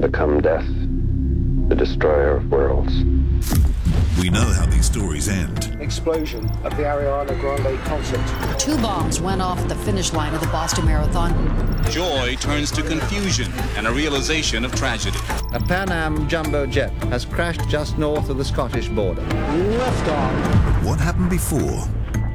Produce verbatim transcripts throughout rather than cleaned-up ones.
become death, the destroyer of worlds. We know how these stories end. Explosion at the Ariana Grande concert. Two bombs went off at the finish line of the Boston Marathon. Joy turns to confusion and a realization of tragedy. A Pan Am jumbo jet has crashed just north of the Scottish border. Liftoff. What happened before?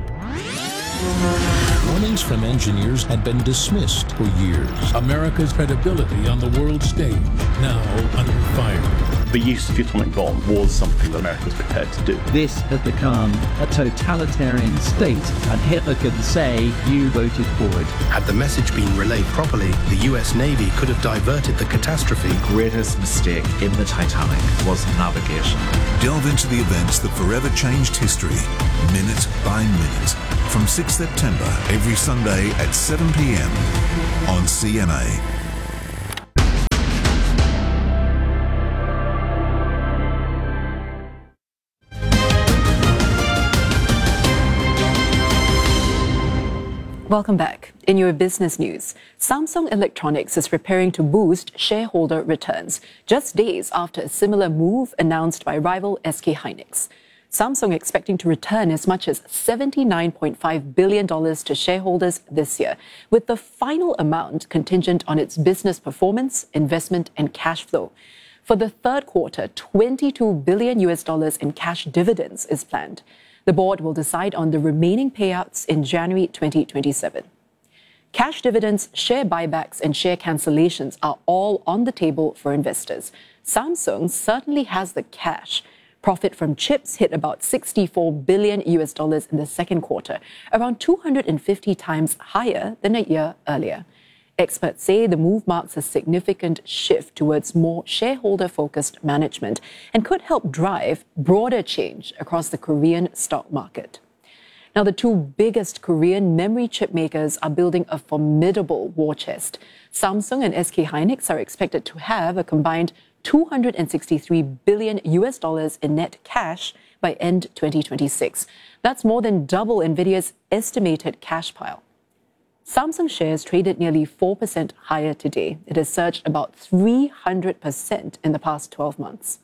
Warnings from engineers had been dismissed for years. America's credibility on the world stage now under fire. The use of the atomic bomb was something that America was prepared to do. This had become a totalitarian state, and Hitler could say, you voted for it. Had the message been relayed properly, the U S Navy could have diverted the catastrophe. The greatest mistake in the Titanic was navigation. Delve into the events that forever changed history, minute by minute. From sixth September, every Sunday at seven p.m. on C N A. Welcome back. In your business news, Samsung Electronics is preparing to boost shareholder returns just days after a similar move announced by rival S K Hynix. Samsung expecting to return as much as seventy-nine point five billion dollars to shareholders this year, with the final amount contingent on its business performance, investment, and cash flow. For the third quarter, twenty-two billion U S dollars in cash dividends is planned. The board will decide on the remaining payouts in January twenty twenty-seven. Cash dividends, share buybacks, and share cancellations are all on the table for investors. Samsung certainly has the cash. Profit from chips hit about sixty-four billion U S dollars in the second quarter, around two hundred fifty times higher than a year earlier. Experts say the move marks a significant shift towards more shareholder-focused management and could help drive broader change across the Korean stock market. Now, the two biggest Korean memory chip makers are building a formidable war chest. Samsung and S K Hynix are expected to have a combined two hundred sixty-three billion U S dollars in net cash by end twenty twenty-six. That's more than double Nvidia's estimated cash pile. Samsung shares traded nearly four percent higher today. It has surged about three hundred percent in the past twelve months.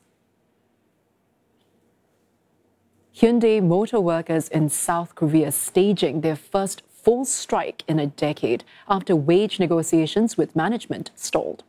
Hyundai Motor workers in South Korea staging their first full strike in a decade after wage negotiations with management stalled.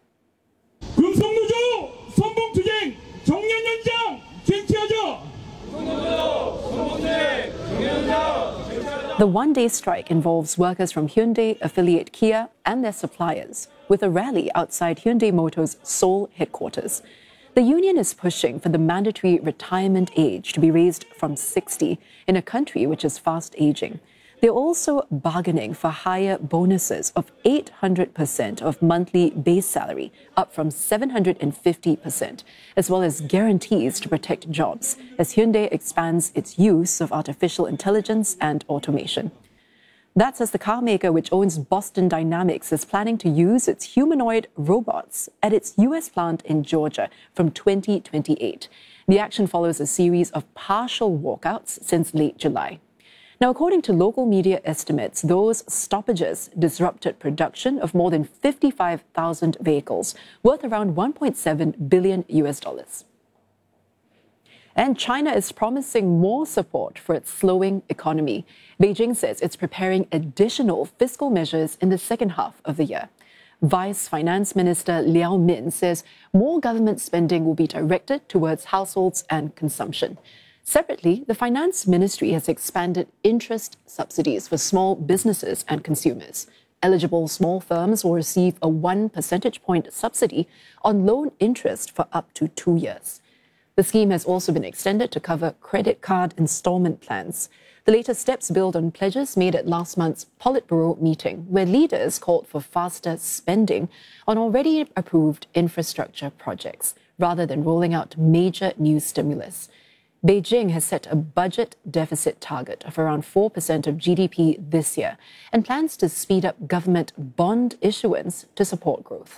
The one-day strike involves workers from Hyundai, affiliate Kia, and their suppliers, with a rally outside Hyundai Motor's Seoul headquarters. The union is pushing for the mandatory retirement age to be raised from sixty in a country which is fast aging. They're also bargaining for higher bonuses of eight hundred percent of monthly base salary, up from seven hundred fifty percent, as well as guarantees to protect jobs as Hyundai expands its use of artificial intelligence and automation. That's as the car maker, which owns Boston Dynamics, is planning to use its humanoid robots at its U S plant in Georgia from twenty twenty-eight. The action follows a series of partial walkouts since late July. Now, according to local media estimates, those stoppages disrupted production of more than fifty-five thousand vehicles, worth around one point seven billion U S dollars. And China is promising more support for its slowing economy. Beijing says it's preparing additional fiscal measures in the second half of the year. Vice Finance Minister Liao Min says more government spending will be directed towards households and consumption. Separately, the Finance Ministry has expanded interest subsidies for small businesses and consumers. Eligible small firms will receive a one percentage point subsidy on loan interest for up to two years. The scheme has also been extended to cover credit card installment plans. The latest steps build on pledges made at last month's Politburo meeting, where leaders called for faster spending on already approved infrastructure projects, rather than rolling out major new stimulus. Beijing has set a budget deficit target of around four percent of G D P this year and plans to speed up government bond issuance to support growth.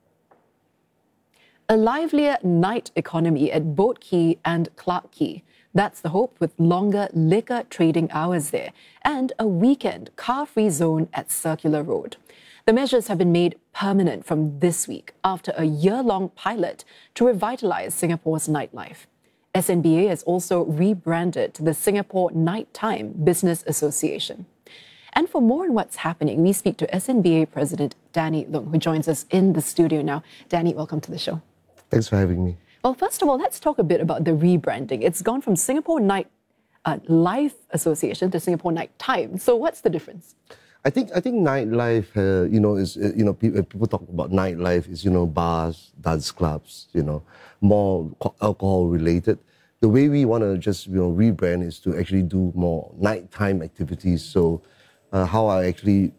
A livelier night economy at Boat Quay and Clarke Quay. That's the hope, with longer liquor trading hours there and a weekend car-free zone at Circular Road. The measures have been made permanent from this week after a year-long pilot to revitalize Singapore's nightlife. S N B A has also rebranded to the Singapore Nighttime Business Association. And for more on what's happening, we speak to S N B A President Danny Leung, who joins us in the studio now. Danny, welcome to the show. Thanks for having me. Well, first of all, let's talk a bit about the rebranding. It's gone from Singapore Night uh, Life Association to Singapore Nighttime. So what's the difference? I think I think nightlife, uh, you know, is uh, you know people, people talk about nightlife is you know bars, dance clubs, you know, more alcohol related. The way we want to just you know rebrand is to actually do more nighttime activities. So uh, how I actually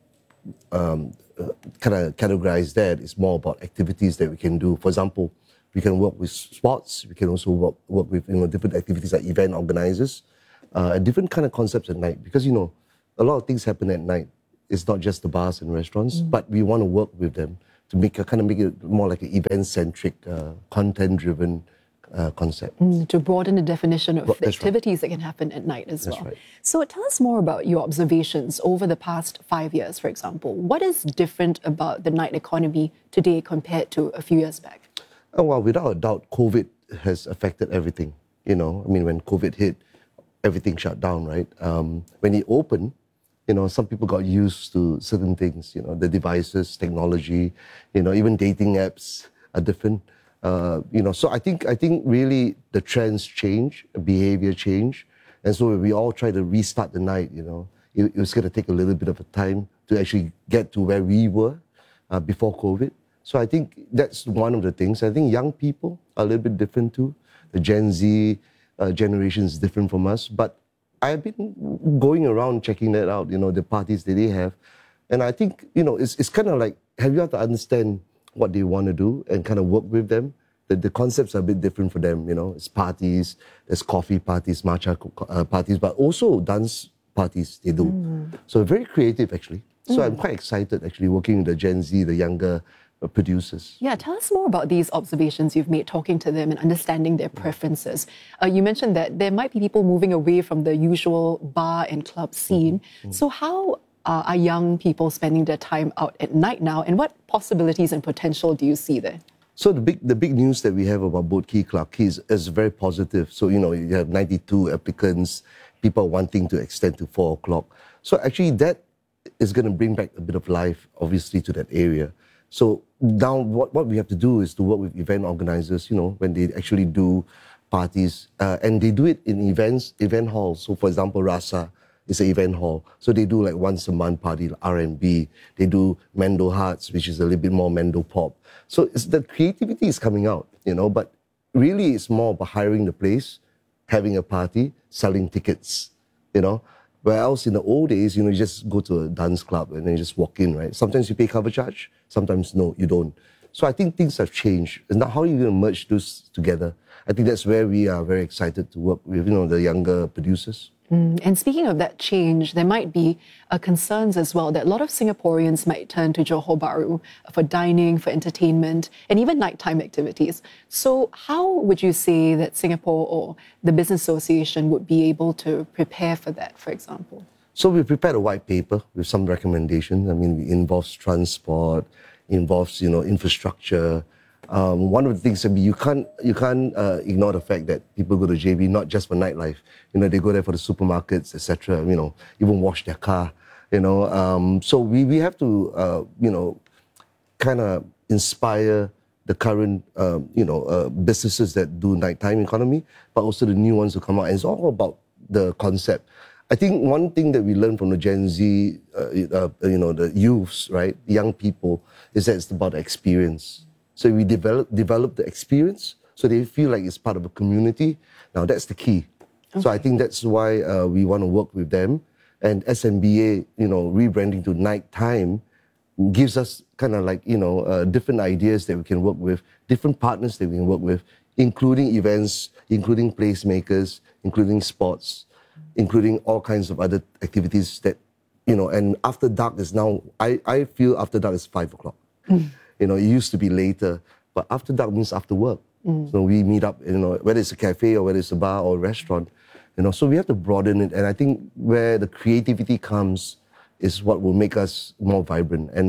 um, uh, kind of categorize that is more about activities that we can do. For example, we can work with sports. We can also work work with you know different activities like event organizers, uh, and different kind of concepts at night. Because you know a lot of things happen at night. It's not just the bars and restaurants, mm. but we want to work with them to make a, kind of make it more like an event-centric, uh, content-driven uh, concept. Mm, to broaden the definition of Well, the that's activities right. that can happen at night as That's well. right. So tell us more about your observations over the past five years, for example. What is different about the night economy today compared to a few years back? Oh, well, without a doubt, COVID has affected everything. You know, I mean, when COVID hit, everything shut down, right? Um, when it opened, you know, some people got used to certain things, you know, the devices, technology, you know, even dating apps are different. Uh, you know, so I think I think really the trends change, behavior change. And so we all try to restart the night, you know. It, it was going to take a little bit of a time to actually get to where we were uh, before COVID. So I think that's one of the things. I think young people are a little bit different too. The Gen Z uh, generation is different from us. But I've been going around checking that out, you know, the parties that they have. And I think, you know, it's, it's kind of like, have you have to understand what they want to do and kind of work with them. The, the concepts are a bit different for them, you know. It's parties, there's coffee parties, matcha uh, parties, but also dance parties they do. Mm. So very creative, actually. So mm. I'm quite excited, actually, working with the Gen Z, the younger uh, producers. Yeah, tell us more about these observations you've made, talking to them and understanding their preferences. Uh, you mentioned that there might be people moving away from the usual bar and club scene. Mm-hmm. So how uh, are young people spending their time out at night now, and what possibilities and potential do you see there? So the big the big news that we have about Boat Quay, Clarke Quay is, is very positive. So, you know, you have ninety-two applicants, people wanting to extend to four o'clock. So actually that is going to bring back a bit of life, obviously, to that area. So now what, what we have to do is to work with event organizers, you know, when they actually do parties, uh, and they do it in events, event halls. So for example, Rasa is an event hall. So they do like once a month party, R and B. They do Mendo Hearts, which is a little bit more Mendo pop. So it's, the creativity is coming out, you know, but really it's more about hiring the place, having a party, selling tickets, you know. Where else in the old days, you know, you just go to a dance club and then you just walk in, right? Sometimes you pay cover charge, sometimes no, you don't. So I think things have changed. And now how are you going to merge those together? I think that's where we are very excited to work with, you know, the younger producers. Mm. And speaking of that change, there might be uh, concerns as well that a lot of Singaporeans might turn to Johor Bahru for dining, for entertainment, and even nighttime activities. So how would you say that Singapore or the Business Association would be able to prepare for that, for example? So we prepared a white paper with some recommendations. I mean, it involves transport, involves, you know, infrastructure. Um, one of the things that you can't you can't uh, ignore the fact that people go to J B not just for nightlife. You know, they go there for the supermarkets, et cetera. You know, even wash their car. You know, um, so we we have to uh, you know kind of inspire the current um, you know uh, businesses that do nighttime economy, but also the new ones who come out. And it's all about the concept. I think one thing that we learned from the Gen Z, uh, uh, you know, the youths, right, the young people, is that it's about the experience. So we develop develop the experience, so they feel like it's part of a community. Now that's the key. Okay. So I think that's why uh, we want to work with them. And S N B A, you know, rebranding to nighttime gives us kind of like, you know, uh, different ideas that we can work with, different partners that we can work with, including events, including placemakers, including sports, including all kinds of other activities that, you know, and after dark is now, I, I feel after dark is five o'clock. Mm. You know, it used to be later, but after dark means after work. Mm. So we meet up, you know, whether it's a cafe or whether it's a bar or a restaurant, you know, so we have to broaden it. And I think where the creativity comes is what will make us more vibrant. And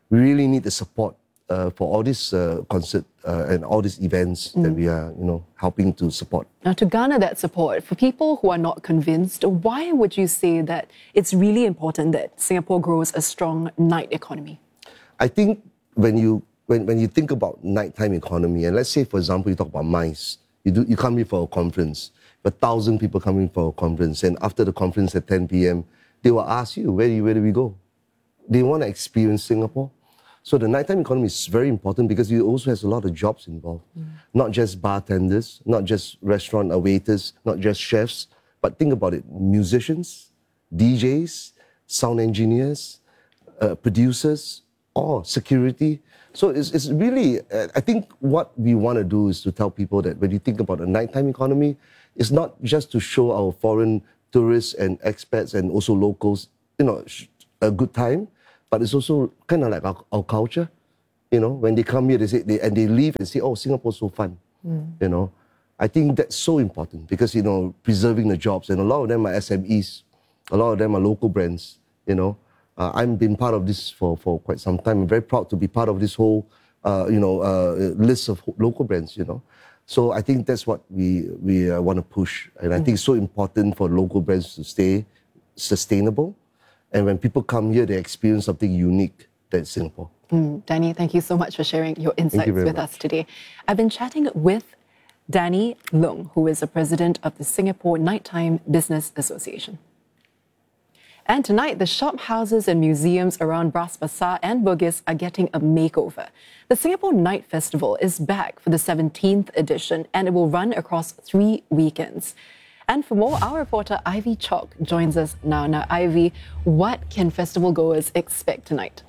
we really need the support uh, for all these uh, concert uh, and all these events mm. that we are, you know, helping to support. Now, to garner that support, for people who are not convinced, why would you say that it's really important that Singapore grows a strong night economy? I think when you when, when you think about nighttime economy, and let's say, for example, you talk about MICE, you do you come here for a conference, a thousand people coming for a conference, and after the conference at ten p m, they will ask you, where do, you, where do we go? They want to experience Singapore. So the nighttime economy is very important because it also has a lot of jobs involved. Mm. Not just bartenders, not just restaurant waiters, not just chefs, but think about it, musicians, D Js, sound engineers, uh, producers, or security. So it's, it's really, uh, I think what we want to do is to tell people that when you think about a nighttime economy, it's not just to show our foreign tourists and expats and also locals, you know, a good time, but it's also kind of like our, our culture. You know, when they come here, they say, they, and they leave and say, oh, Singapore's so fun. Mm. You know, I think that's so important because, you know, preserving the jobs, and a lot of them are S M Es, a lot of them are local brands, you know. Uh, I've been part of this for, for quite some time. I'm very proud to be part of this whole, uh, you know, uh, list of local brands, you know. So I think that's what we, we uh, want to push. And I mm. think it's so important for local brands to stay sustainable. And when people come here, they experience something unique that's Singapore. Mm, Danny, thank you so much for sharing your insights you with much. us today. I've been chatting with Danny Leung, who is the president of the Singapore Nighttime Business Association. And tonight, the shop houses and museums around Bras Basah and Bugis are getting a makeover. The Singapore Night Festival is back for the seventeenth edition, and it will run across three weekends. And for more, our reporter Ivy Chalk joins us now. Now, Ivy, what can festival goers expect tonight?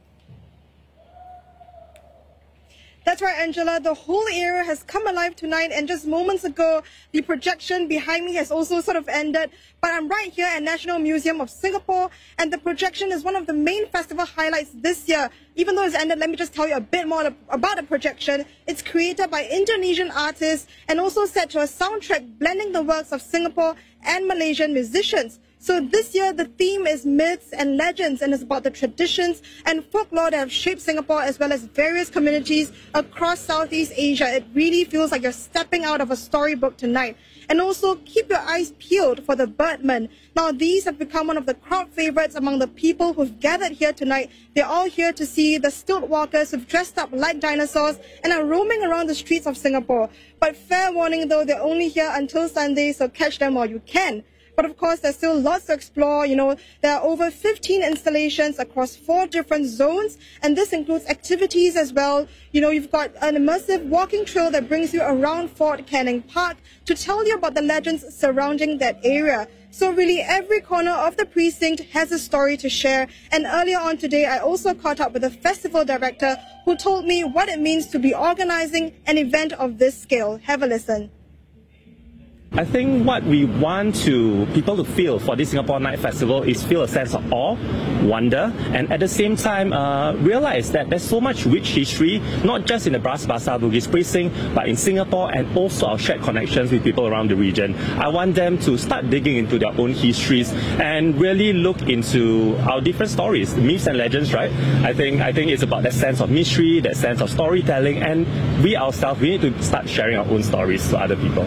That's right, Angela. The whole area has come alive tonight, and just moments ago, the projection behind me has also sort of ended. But I'm right here at National Museum of Singapore, and the projection is one of the main festival highlights this year. Even though it's ended, let me just tell you a bit more about the projection. It's created by Indonesian artists and also set to a soundtrack blending the works of Singapore and Malaysian musicians. So this year, the theme is myths and legends, and it's about the traditions and folklore that have shaped Singapore as well as various communities across Southeast Asia. It really feels like you're stepping out of a storybook tonight. And also, keep your eyes peeled for the Birdmen. Now, these have become one of the crowd favorites among the people who've gathered here tonight. They're all here to see the stilt walkers who've dressed up like dinosaurs and are roaming around the streets of Singapore. But fair warning, though, they're only here until Sunday, so catch them while you can. But of course, there's still lots to explore. You know, there are over fifteen installations across four different zones, and this includes activities as well. You know, you've got an immersive walking trail that brings you around Fort Canning Park to tell you about the legends surrounding that area. So really, every corner of the precinct has a story to share. And earlier on today, I also caught up with the festival director who told me what it means to be organizing an event of this scale. Have a listen. I think what we want to people to feel for this Singapore Night Festival is feel a sense of awe, wonder, and at the same time uh, realize that there's so much rich history, not just in the Bras Basah Bugis precinct, but in Singapore, and also our shared connections with people around the region. I want them to start digging into their own histories and really look into our different stories, myths and legends, right? I think I think it's about that sense of mystery, that sense of storytelling, and we ourselves, we need to start sharing our own stories to other people.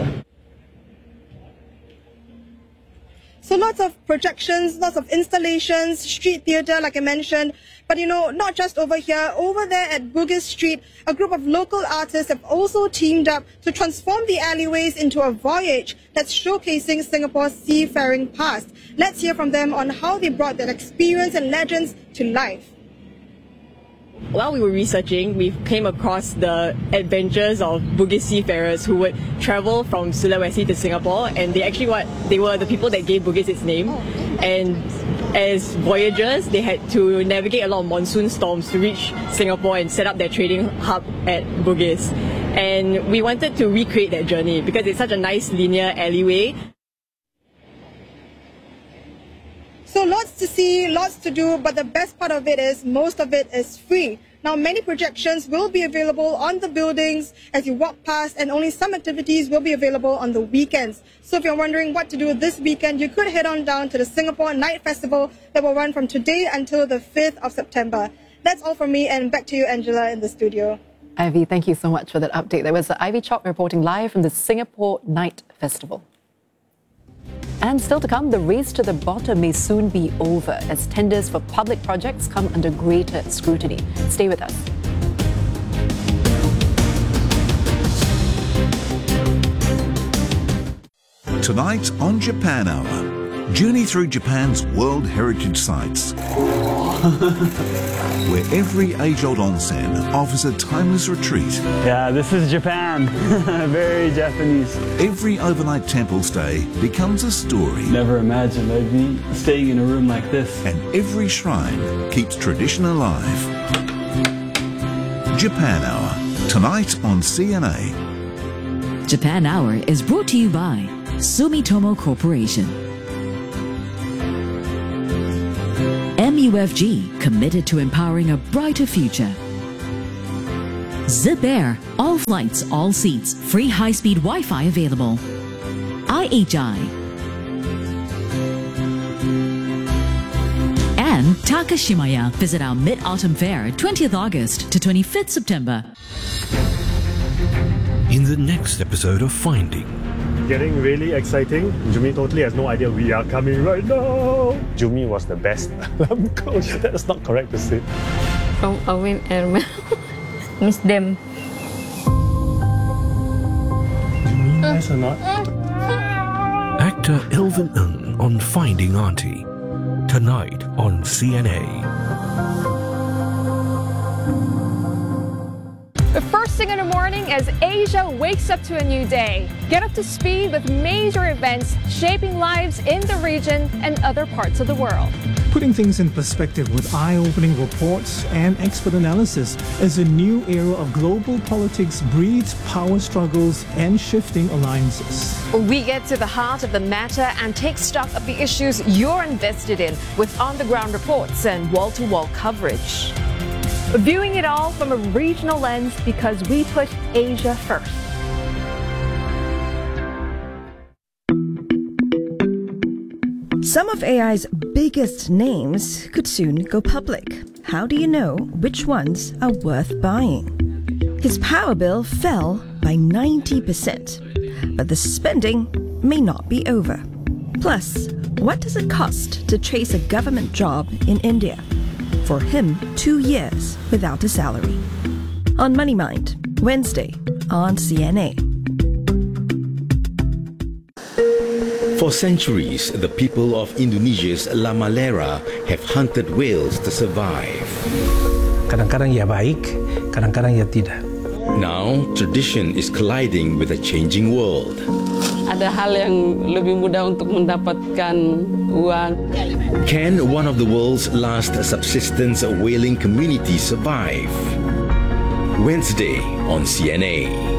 So lots of projections, lots of installations, street theatre, like I mentioned. But, you know, not just over here. Over there at Bugis Street, a group of local artists have also teamed up to transform the alleyways into a voyage that's showcasing Singapore's seafaring past. Let's hear from them on how they brought that experience and legends to life. While we were researching, we came across the adventures of Bugis seafarers who would travel from Sulawesi to Singapore, and they actually what they were the people that gave Bugis its name. And as voyagers, they had to navigate a lot of monsoon storms to reach Singapore and set up their trading hub at Bugis. And we wanted to recreate that journey because it's such a nice linear alleyway. So lots to see, lots to do, but the best part of it is most of it is free. Now, many projections will be available on the buildings as you walk past, and only some activities will be available on the weekends. So if you're wondering what to do this weekend, you could head on down to the Singapore Night Festival that will run from today until the fifth of September. That's all from me, and back to you, Angela, in the studio. Ivy, thank you so much for that update. There was Ivy Chok reporting live from the Singapore Night Festival. And still to come, the race to the bottom may soon be over as tenders for public projects come under greater scrutiny. Stay with us. Tonight on Japan Hour, journey through Japan's World Heritage Sites, where every age-old onsen offers a timeless retreat. Yeah, this is Japan. Very Japanese. Every overnight temple stay becomes a story. Never imagined I'd be staying in a room like this. And every shrine keeps tradition alive. Japan Hour, tonight on C N A. Japan Hour is brought to you by Sumitomo Corporation. M U F G, committed to empowering a brighter future. Zip Air, all flights, all seats, free high-speed Wi-Fi available. I H I. And Takashimaya, visit our Mid-Autumn Fair, twentieth August to twenty-fifth September. In the next episode of Finding. Getting really exciting. Jumi totally has no idea we are coming right now. Jumi was the best alarm coach. That's not correct to say. From Owen and miss them. Jumi, nice or not? Actor Elvin Ng on Finding Auntie. Tonight on C N A. The first thing in the morning as Asia wakes up to a new day. Get up to speed with major events shaping lives in the region and other parts of the world. Putting things in perspective with eye-opening reports and expert analysis as a new era of global politics breeds power struggles and shifting alliances. We get to the heart of the matter and take stock of the issues you're invested in with on-the-ground reports and wall-to-wall coverage. Viewing it all from a regional lens because we put Asia first. Some of A I's biggest names could soon go public. How do you know which ones are worth buying? His power bill fell by ninety percent, but the spending may not be over. Plus, what does it cost to chase a government job in India? For him, two years without a salary. On Money Mind, Wednesday on C N A. For centuries, the people of Indonesia's La Malera have hunted whales to survive. Kadang-kadang ia baik, kadang-kadang ia tidak. Now, tradition is colliding with a changing world. Ada hal yang lebih mudah untuk mendapatkan uang. Can one of the world's last subsistence whaling communities survive? Wednesday on C N A.